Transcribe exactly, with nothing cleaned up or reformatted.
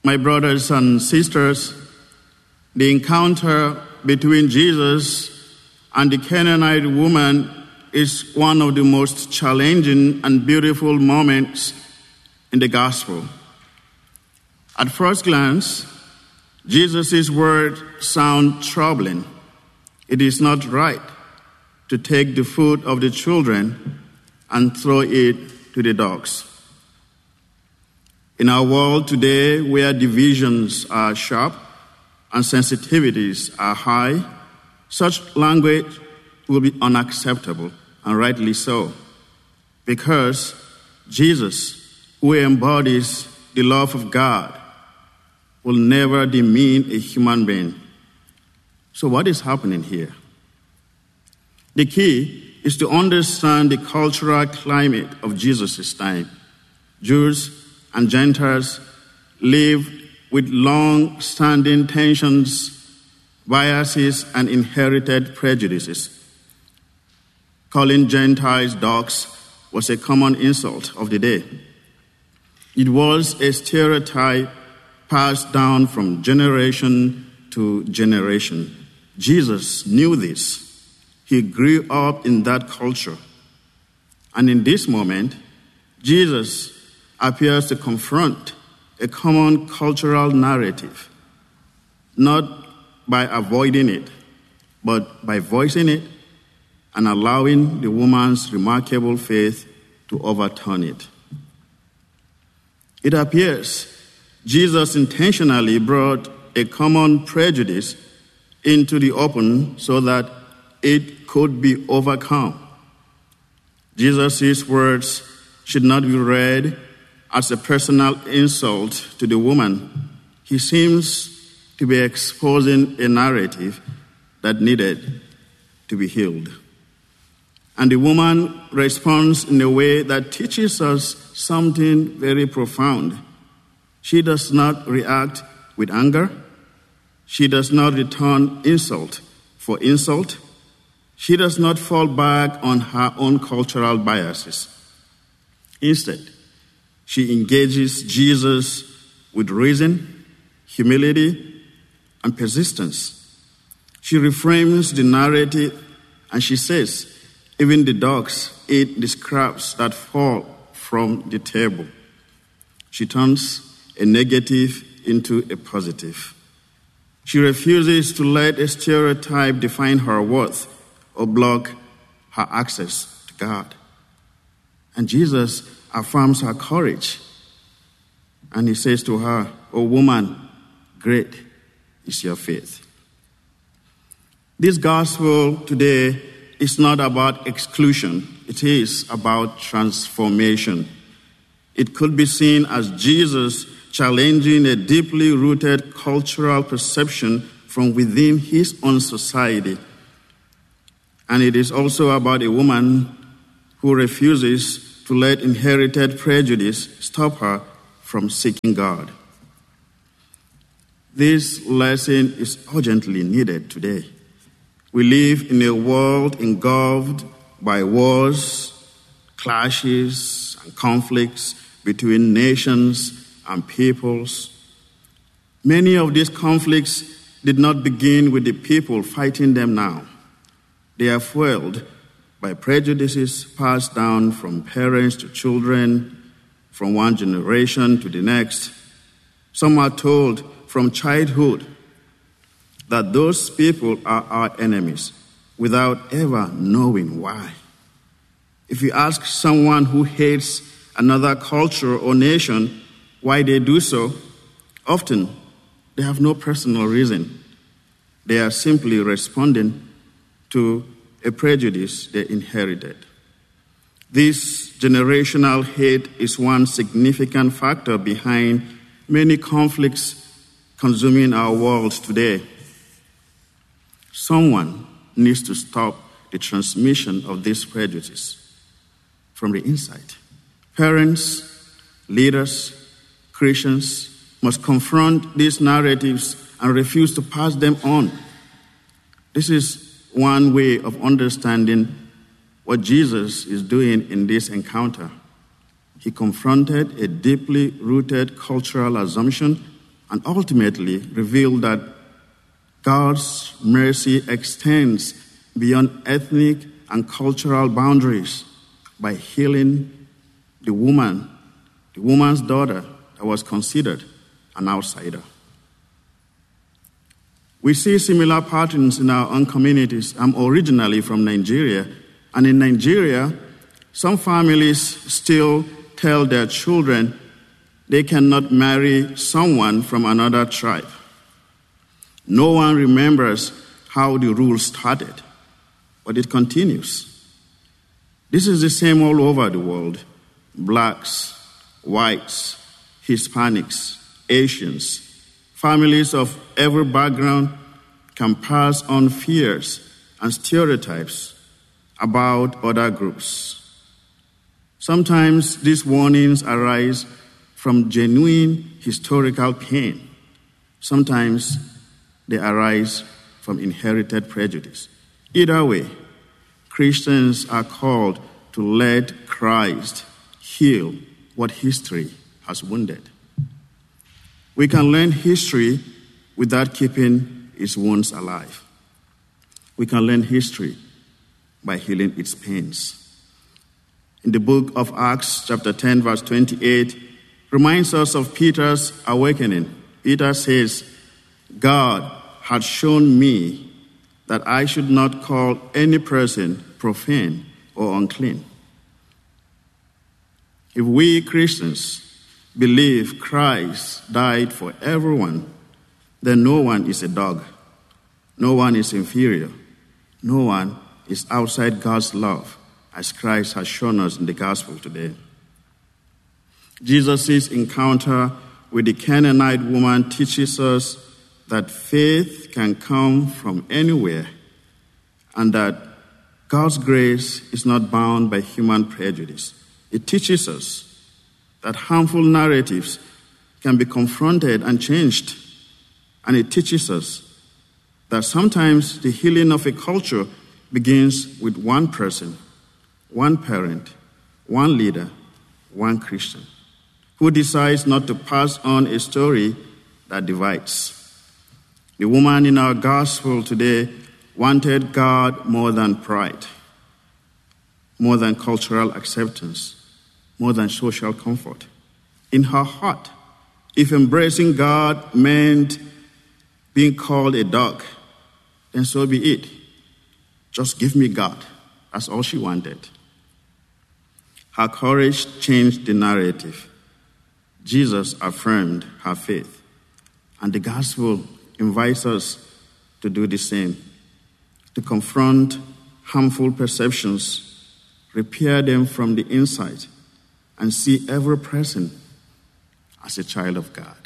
My brothers and sisters, the encounter between Jesus and the Canaanite woman is one of the most challenging and beautiful moments in the gospel. At first glance, Jesus' words sound troubling. It is not right to take the food of the children and throw it to the dogs. In our world today, where divisions are sharp and sensitivities are high, such language will be unacceptable, and rightly so, because Jesus, who embodies the love of God, will never demean a human being. So what is happening here? The key is to understand the cultural climate of Jesus' time. Jews and Gentiles lived with long-standing tensions, biases, and inherited prejudices. Calling Gentiles dogs was a common insult of the day. It was a stereotype passed down from generation to generation. Jesus knew this. He grew up in that culture. And in this moment, Jesus appears to confront a common cultural narrative, not by avoiding it, but by voicing it and allowing the woman's remarkable faith to overturn it. It appears Jesus intentionally brought a common prejudice into the open so that it could be overcome. Jesus' words should not be read as a personal insult to the woman. He seems to be exposing a narrative that needed to be healed. And the woman responds in a way that teaches us something very profound. She does not react with anger. She does not return insult for insult. She does not fall back on her own cultural biases. Instead, she engages Jesus with reason, humility, and persistence. She reframes the narrative and she says, even the dogs eat the scraps that fall from the table. She turns a negative into a positive. She refuses to let a stereotype define her worth or block her access to God. And Jesus affirms her courage. And he says to her, "O woman, great is your faith." This gospel today is not about exclusion. It is about transformation. It could be seen as Jesus challenging a deeply rooted cultural perception from within his own society. And it is also about a woman who refuses to let inherited prejudice stop her from seeking God. This lesson is urgently needed today. We live in a world engulfed by wars, clashes, and conflicts between nations and peoples. Many of these conflicts did not begin with the people fighting them now. They are fueled by prejudices passed down from parents to children, from one generation to the next. Some are told from childhood that those people are our enemies without ever knowing why. If you ask someone who hates another culture or nation why they do so, often they have no personal reason. They are simply responding to a prejudice they inherited. This generational hate is one significant factor behind many conflicts consuming our world today. Someone needs to stop the transmission of this prejudice from the inside. Parents, leaders, Christians must confront these narratives and refuse to pass them on. This is one way of understanding what Jesus is doing in this encounter. He confronted a deeply rooted cultural assumption and ultimately reveal that God's mercy extends beyond ethnic and cultural boundaries by healing the woman, the woman's daughter that was considered an outsider. We see similar patterns in our own communities. I'm originally from Nigeria, and in Nigeria, some families still tell their children they cannot marry someone from another tribe. No one remembers how the rule started, but it continues. This is the same all over the world. Blacks, whites, Hispanics, Asians, families of every background can pass on fears and stereotypes about other groups. Sometimes these warnings arise from genuine historical pain. Sometimes they arise from inherited prejudice. Either way, Christians are called to let Christ heal what history has wounded. We can learn history without keeping its wounds alive. We can learn history by healing its pains. In the book of Acts, chapter ten, verse twenty-eight, reminds us of Peter's awakening. Peter says, God had shown me that I should not call any person profane or unclean. If we Christians believe Christ died for everyone, then no one is a dog. No one is inferior. No one is outside God's love, as Christ has shown us in the gospel today. Jesus' encounter with the Canaanite woman teaches us that faith can come from anywhere and that God's grace is not bound by human prejudice. It teaches us that harmful narratives can be confronted and changed. And it teaches us that sometimes the healing of a culture begins with one person, one parent, one leader, one Christian, who decides not to pass on a story that divides. The woman in our gospel today wanted God more than pride, more than cultural acceptance, more than social comfort. In her heart, if embracing God meant being called a dog, then so be it. Just give me God. That's all she wanted. Her courage changed the narrative. Jesus affirmed her faith. And the gospel invites us to do the same, to confront harmful perceptions, repair them from the inside, and see every person as a child of God.